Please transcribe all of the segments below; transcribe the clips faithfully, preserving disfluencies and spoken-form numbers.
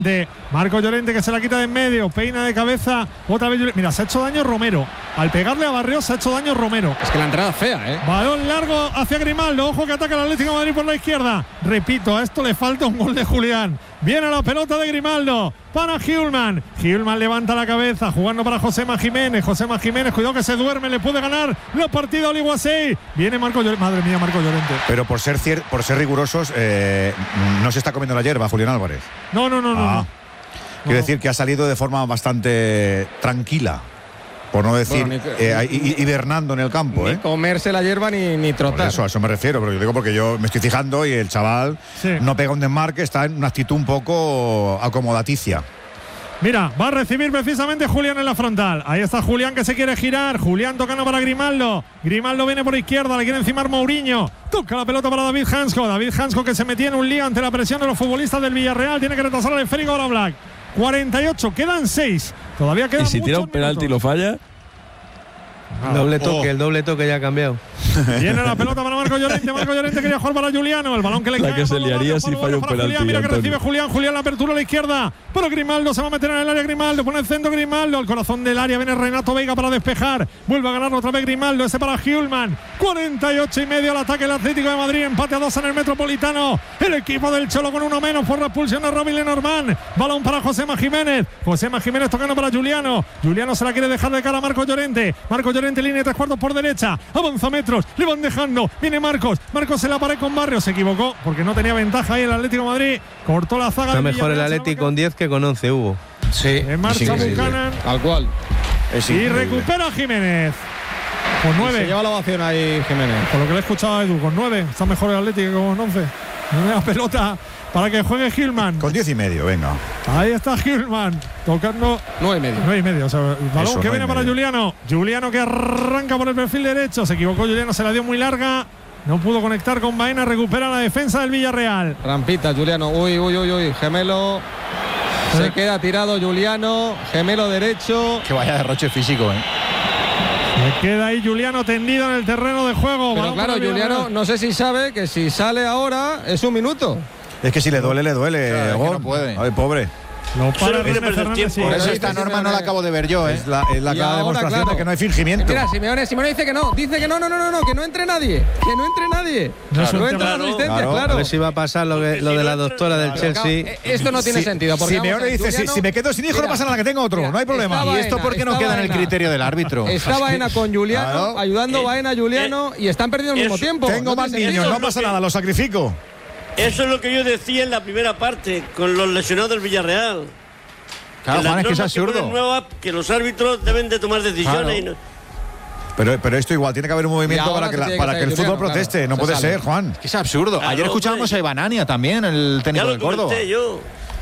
de Marco Llorente, que se la quita de en medio, peina de cabeza, otra vez Llorente. Mira, se ha hecho daño Romero. Al pegarle a Barrios se ha hecho daño Romero. Es que la entrada es fea, ¿eh? Balón largo hacia Grimaldo. Ojo que ataca el Atlético de Madrid por la izquierda. Repito, a esto le falta un gol de Julián. Viene la pelota de Grimaldo para Hjulmand. Hjulmand levanta la cabeza, jugando para Josema Jiménez. Josema Jiménez, cuidado que se duerme, le puede ganar los partidos a Oliguasei. Viene Marco Llorente. Madre mía, Marco Llorente. Pero por ser, cier- por ser rigurosos, eh, no se está comiendo la hierba, Julián Álvarez. No, no, no, no. Ah. no. Quiero No. decir que ha salido de forma bastante tranquila, por no decir Bueno, ni- eh, hi- hibernando en el campo. Ni ¿eh? comerse la hierba ni, ni Por trotar. eso, a eso me refiero, pero yo digo porque yo me estoy fijando y el chaval Sí. no pega un desmarque, está en una actitud un poco acomodaticia. Mira, va a recibir precisamente Julián en la frontal. Ahí está Julián que se quiere girar. Julián tocando para Grimaldo. Grimaldo viene por izquierda, le quiere encimar Mourinho. Toca la pelota para David Hansko. David Hansko que se metía en un lío ante la presión de los futbolistas del Villarreal. Tiene que retrasar el esférico ahora Black. cuarenta y ocho, quedan seis. Todavía quedan Y si tira un muchos penalti y lo minutos. falla, Nada. Doble toque, Oh. el doble toque ya ha cambiado. Viene la pelota para Marco Llorente. Marco Llorente quería jugar para Juliano. El balón que le La cae que a se Pablo liaría Barrios, si Pablo falla un Barrios para penalti, Julián. Mira que Antonio. recibe Julián. Julián la apertura a la izquierda. Pero Grimaldo se va a meter en el área. Grimaldo pone el centro. Grimaldo al corazón del área. Viene Renato Veiga para despejar. Vuelve a ganar otra vez Grimaldo. Ese para Hjulmand. cuarenta y ocho y medio al ataque el Atlético de Madrid. Empate a dos en el Metropolitano. El equipo del Cholo con uno menos por la expulsión de Robin Lenormand. Balón para Josema Jiménez. Josema Jiménez tocando para Juliano. Juliano se la quiere dejar de cara a Marco Llorente. Marco Llorente línea de tres cuartos por derecha. Avanza metros. Le van dejando. Viene Marcos. Marcos se la pared con Barrios. Se equivocó porque no tenía ventaja ahí el Atlético de Madrid. Cortó la zaga. Está del mejor el Villarreal, se la Atleti marca. con diez que con once, Hugo. Sí. En marcha Sí, sí, sí. Buchanan. Tal cual. Es Y increíble. recupera Jiménez. Con Se nueve. lleva la ovación ahí Jiménez. Por lo que le he escuchado a Edu, con nueve. Está mejor el Atlético que con once. Una pelota para que juegue Hjulmand. Con diez y medio, venga. Ahí está Hjulmand. Tocando. Nueve y medio. nueve y medio. O sea, el balón Eso, que nueve viene y para medio. Juliano. Juliano que arranca por el perfil derecho. Se equivocó Juliano, se la dio muy larga. No pudo conectar con Baena. Recupera la defensa del Villarreal. Rampita, Juliano. Uy, uy, uy, uy. Gemelo. Se Eh. queda tirado Juliano. Gemelo derecho. Que vaya derroche físico, ¿eh? Se queda ahí Juliano tendido en el terreno de juego. Pero Balón claro, para el Juliano Villarreal. no sé si sabe que si sale ahora es un minuto. Es que si le duele, le duele. Claro, es que Gon. no puede. Ay, pobre. Lo para Solo quiere René perder Fernández. tiempo. sí. Por eso Pero esta dice norma no la Simeone- acabo de ver yo, ¿eh? Es la, es la Y clara ahora, demostración claro. de que no hay fingimiento. Mira, Simeone, Simeone dice que no, dice que no, no, no, no, no, que no entre nadie, que no entre nadie. No es un no tema- entra la Claro, asistencia, claro. claro. A ver si va a pasar lo, que- lo de la doctora del Pero, claro, Chelsea. eh, esto no tiene Si- sentido. Porque Simeone vamos a ver, dice, si, Juliano- si me quedo sin hijo Mira, no pasa nada, que tengo otro. mira, no hay problema. está ¿Y esto Baena, por qué no está queda en el Baena. criterio del árbitro? Está Baena con Juliano, Claro. ayudando Eh, Baena a Juliano y están perdiendo al mismo eso- tiempo. Tengo No más tiene niños, sentido. no pasa nada, lo sacrifico. Eso es lo que yo decía en la primera parte, con los lesionados del Villarreal. Claro, En las Juan, es que es normas ponen absurdo. nuevas, que los árbitros deben de tomar decisiones. Claro. Y no- Pero, pero esto igual, tiene que haber un movimiento Y ahora para que, se la- tiene que para que el salir fútbol Juliano, proteste. claro, no se puede sale. ser, Juan. Es que es absurdo. Claro, Ayer escuchábamos hombre. a Ibanania también, el Ya técnico lo del Córdoba. comenté yo.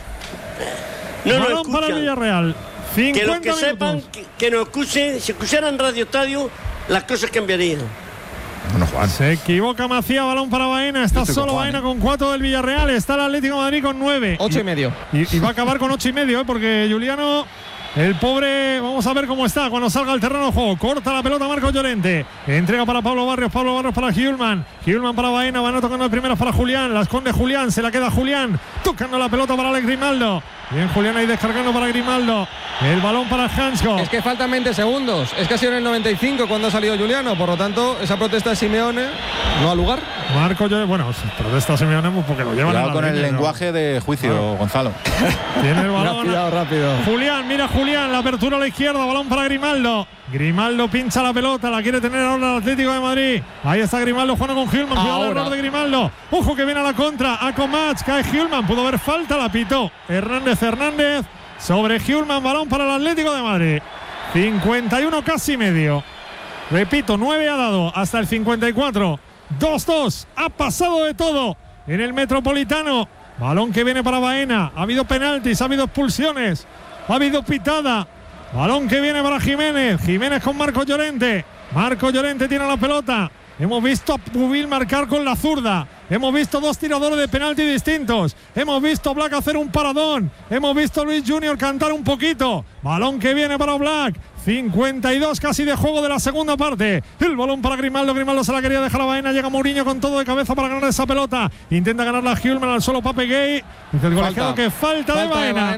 No lo Balón para el escuchan. Villarreal. Que los cincuenta que sepan, minutos. que, que nos escuchen, si escucharan Radio Estadio, las cosas cambiarían. Bueno, Juan. Se equivoca Macías, balón para Baena. Está estoy con solo Juan, Baena ¿eh? con cuatro del Villarreal. Está el Atlético de Madrid con nueve. Ocho y medio. Y, y va a acabar con ocho y medio, ¿eh? Porque Juliano, el pobre, vamos a ver cómo está cuando salga al terreno de juego. Corta la pelota Marco Llorente. Entrega para Pablo Barrios. Pablo Barrios para Hjulmand. Hjulmand para Baena. Baena tocando de primeras para Julián. La esconde Julián. Se la queda Julián. Tocando la pelota para Alex Grimaldo. Bien, Julián ahí descargando para Grimaldo. El balón para Hansko. Es que faltan veinte segundos. Es que ha sido en el noventa y cinco cuando ha salido Juliano. Por lo tanto, esa protesta de Simeone no ha lugar. Marco Llorente. Bueno, protesta Simeone porque lo llevan a Cuidado la con el línea, ¿no? lenguaje de juicio, Claro. Gonzalo. Tiene el balón. Rápido, rápido. Julián, mira Julián, la apertura a la izquierda, balón para Grimaldo. Grimaldo pincha la pelota, la quiere tener ahora el Atlético de Madrid. Ahí está Grimaldo jugando con Hjulmand. Cuidado el Ahora. error de Grimaldo. Ojo que viene a la contra. A Comach, cae Hjulmand. Pudo haber falta, la pitó Hernández Hernández sobre Hjulmand. Balón para el Atlético de Madrid. cincuenta y uno casi medio. Repito, nueve ha dado hasta el cincuenta y cuatro. dos dos. Ha pasado de todo en el Metropolitano. Balón que viene para Baena. Ha habido penaltis, ha habido expulsiones, ha habido pitada. Balón que viene para Jiménez. Jiménez con Marco Llorente. Marco Llorente tiene la pelota. Hemos visto a Pubil marcar con la zurda. Hemos visto dos tiradores de penalti distintos. Hemos visto a Black hacer un paradón. Hemos visto a Luis Junior cantar un poquito. Balón que viene para Black. cincuenta y dos casi de juego de la segunda parte. El balón para Grimaldo. Grimaldo se la quería dejar a Baena. Llega Mourinho con todo de cabeza para ganar esa pelota. Intenta ganarla Hjulmand al solo Pape Gay. Dice el colegiado que falta, falta de Baena.